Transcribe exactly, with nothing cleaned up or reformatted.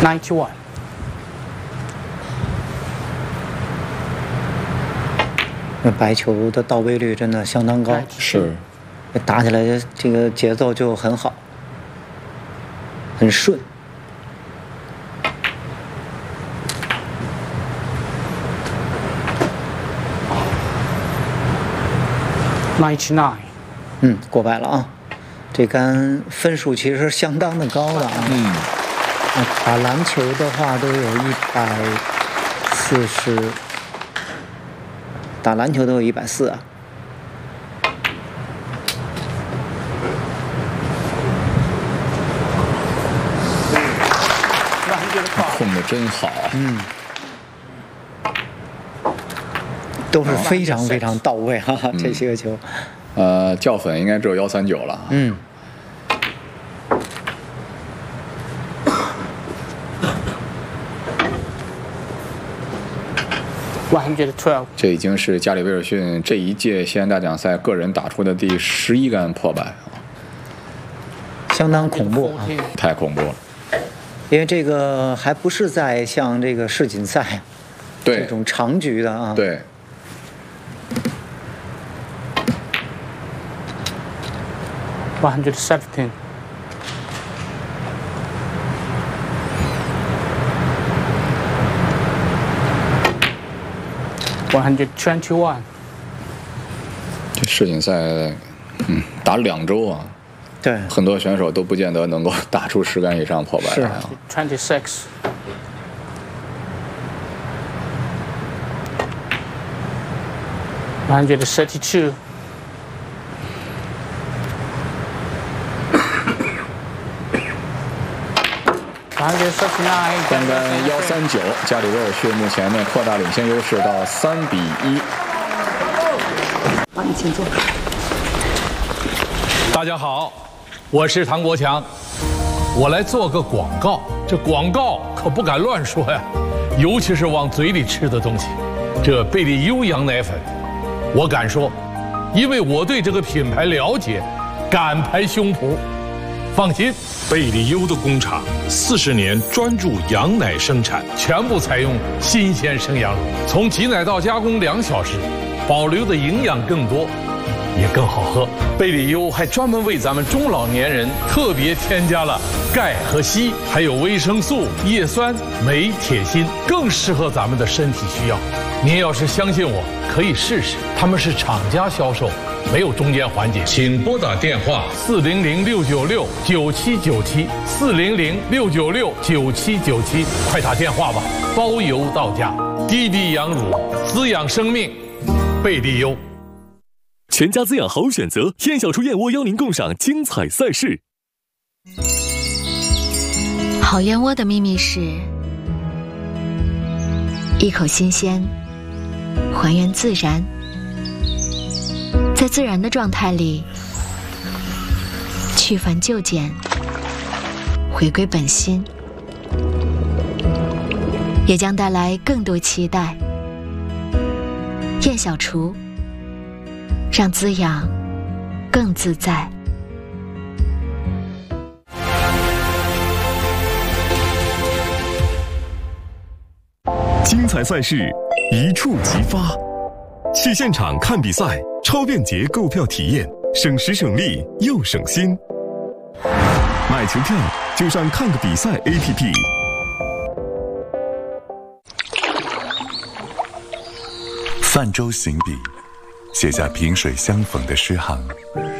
ninety-one。 那白球的到位率真的相当高， 是， 打起来这个节奏就很好，很顺。 ninety-nine。 嗯，过百了啊！这杆分数其实相当的高的啊。 嗯。 打篮球的话都有一百四十，打篮球都有一百四啊。 控的真好。 嗯。都是非常非常到位哈、啊，这些个球。 呃，教粉应该只有幺三九了。 嗯。 one twelve。 这已经是加里威尔逊这一届西安大奖赛个人打出的第十一杆破百啊， 相当恐怖啊！ 太恐怖了。 因为这个还不是在像这个世锦赛对这种长局的啊。 对。 one seventeen。one twenty-one。 这世锦赛，嗯，打两周啊， 对， 很多选手都不见得能够打出十杆以上破百来啊。 twenty-six。one thirty-two。 单杆幺三九，加里威尔逊目前呢扩大领先优势到三比一。 好，你请坐。 大家好，我是唐国强，我来做个广告。这广告可不敢乱说呀，尤其是往嘴里吃的东西。这贝利优羊奶粉，我敢说，因为我对这个品牌了解，敢拍胸脯。放心，贝利优的工厂四十年专注羊奶生产，全部采用新鲜生羊乳，从挤奶到加工两小时，保留的营养更多，也更好喝。贝利优还专门为咱们中老年人特别添加了钙和硒，还有维生素、叶酸、镁、铁、锌，更适合咱们的身体需要。您要是相信我，可以试试，他们是厂家销售。没有中间环节，请拨打电话四零零六九六九七九七四零零六九六九七九七，快打电话吧，包邮到家。滴滴羊乳滋养生命，贝利优。 全家滋养好选择，燕小厨燕窝邀您共赏精彩赛事。 好燕窝的秘密是一口新鲜，还原自然。在自然的状态里，去繁就简，回归本心，也将带来更多期待。燕小厨，让滋养更自在。 精彩赛事一触即发，去现场看比赛。超便捷购票体验，省时省力又省心。买球票就上看个比赛 A P P。 泛舟行笔，写下萍水相逢的诗行。